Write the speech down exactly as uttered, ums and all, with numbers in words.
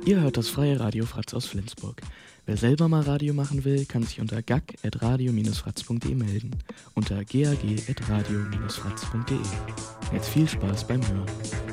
Ihr hört das freie Radio Fratz aus Flensburg. Wer selber mal Radio machen will, kann sich unter gag at radio fratz punkt de melden. Unter gag at radio fratz punkt de. Jetzt viel Spaß beim Hören.